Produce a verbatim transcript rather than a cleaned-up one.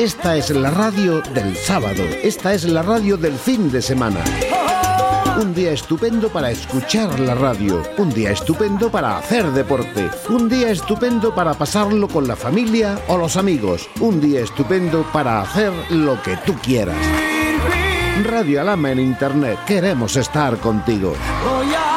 Esta es la radio del sábado. Esta es la radio del fin de semana. Un día estupendo para escuchar la radio. Un día estupendo para hacer deporte. Un día estupendo para pasarlo con la familia o los amigos. Un día estupendo para hacer lo que tú quieras. Radio Alhama en internet. Queremos estar contigo.